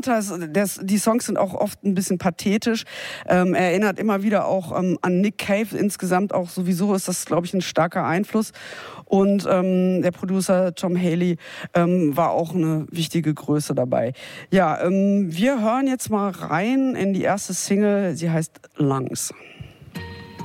runter. Die Songs sind auch oft ein bisschen pathetisch. Erinnert immer wieder auch an Nick Cave. Insgesamt auch sowieso ist das, glaube ich, ein starker Einfluss. Und der Producer Tom Haley war auch eine wichtige Größe dabei. Ja, wir hören jetzt mal rein in die erste Single. Sie heißt Lungs.